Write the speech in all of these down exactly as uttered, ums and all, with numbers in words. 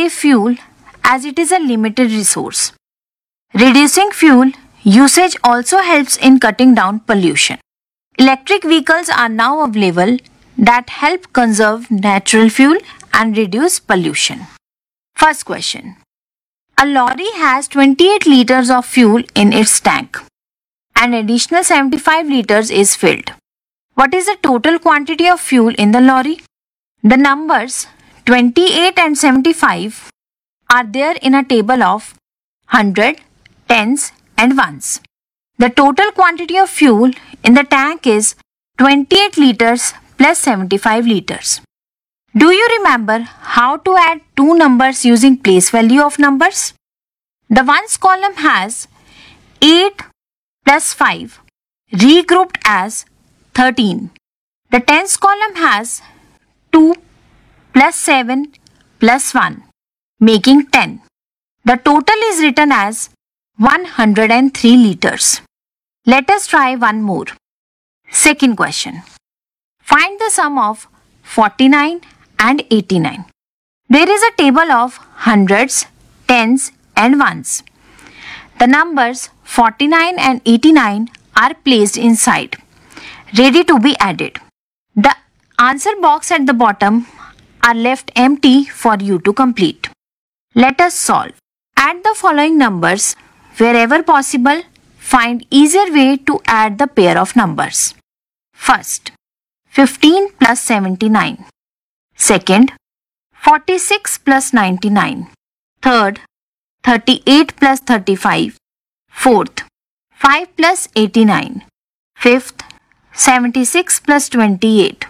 save fuel as it is a limited resource. Reducing fuel usage also helps in cutting down pollution. Electric vehicles are now available that help conserve natural fuel and reduce pollution. First question. A lorry has twenty-eight liters of fuel in its tank. An additional seventy-five liters is filled. What is the total quantity of fuel in the lorry? The numbers twenty-eight and seventy-five are there in a table of one hundred, tens and ones. The total quantity of fuel in the tank is twenty-eight liters plus seventy-five liters. Do you remember how to add two numbers using place value of numbers? The ones column has eight plus five regrouped as thirteen. The tens column has two plus seven plus one making ten. The total is written as one hundred three liters. Let us try one more. Second question. Find the sum of forty-nine and eighty-nine. There is a table of hundreds, tens and ones. The numbers forty-nine and eighty-nine are placed inside, ready to be added. The answer box at the bottom are left empty for you to complete. Let us solve. Add the following numbers. Wherever possible, find easier way to add the pair of numbers. First, fifteen plus seventy-nine. Second, forty-six plus ninety-nine. Third, thirty-eight plus thirty-five. Fourth, five plus eighty-nine. Fifth, seventy-six plus twenty-eight.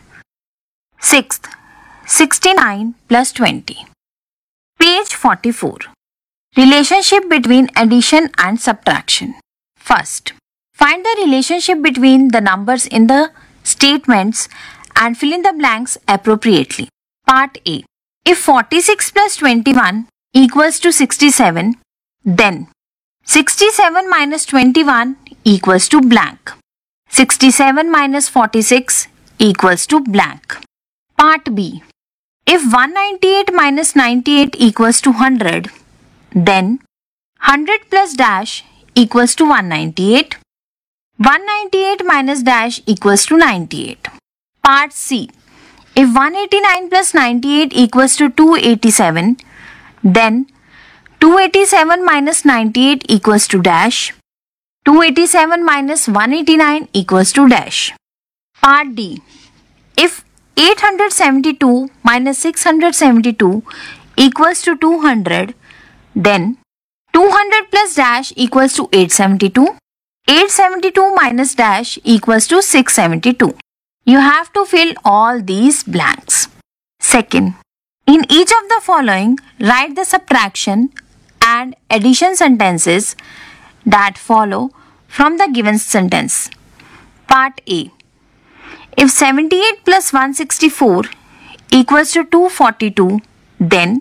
Sixth, sixty-nine plus twenty. Page forty-four. Relationship between addition and subtraction. First, find the relationship between the numbers in the statements and fill in the blanks appropriately. Part A. If forty-six plus twenty-one equals to sixty-seven, then sixty-seven minus twenty-one equals to blank. sixty-seven minus forty-six equals to blank. Part B. If one hundred ninety-eight minus ninety-eight equals to one hundred, then one hundred plus dash equals to one hundred ninety-eight. one hundred ninety-eight minus dash equals to ninety-eight. Part C. If one hundred eighty-nine plus ninety-eight equals to two hundred eighty-seven, then two hundred eighty-seven minus ninety-eight equals to dash. two hundred eighty-seven minus one hundred eighty-nine equals to dash. Part D. If eight hundred seventy-two minus six hundred seventy-two equals to two hundred, then two hundred plus dash equals to eight hundred seventy-two. eight hundred seventy-two minus dash equals to six hundred seventy-two. You have to fill all these blanks. Second, in each of the following, write the subtraction and addition sentences that follow from the given sentence. Part A. If seventy-eight plus one hundred sixty-four equals to two hundred forty-two, then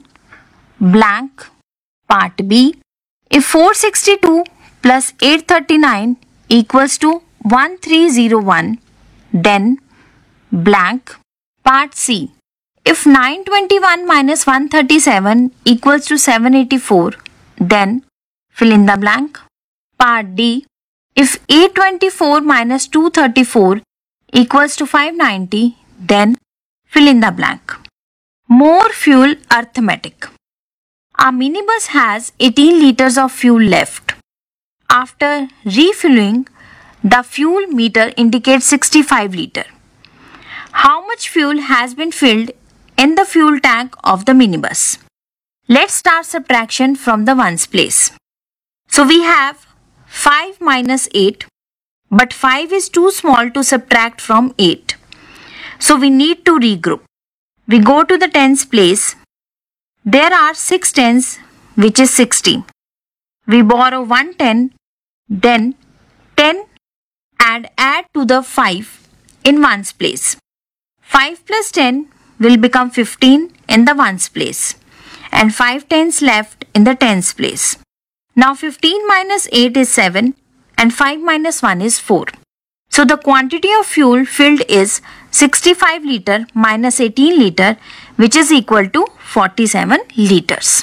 blank. Part B. If four hundred sixty-two plus eight hundred thirty-nine equals to one thousand three hundred one, then blank. Part C. If nine hundred twenty-one minus one hundred thirty-seven equals to seven hundred eighty-four, then fill in the blank. Part D. If eight hundred twenty-four minus two hundred thirty-four equals to five hundred ninety, then fill in the blank. More fuel arithmetic. A minibus has eighteen liters of fuel left. After refilling, the fuel meter indicates sixty-five liters. How much fuel has been filled in the fuel tank of the minibus? Let's start subtraction from the ones place. So we have five minus eight, but five is too small to subtract from eight. So we need to regroup. We go to the tens place. There are six tens, which is sixty. We borrow one ten, then ten and add to the five in ones place. five plus ten will become fifteen in the ones place and five tens left in the tens place. Now fifteen minus eight is seven and five minus one is four. So the quantity of fuel filled is sixty-five liter minus eighteen liter, which is equal to forty-seven liters.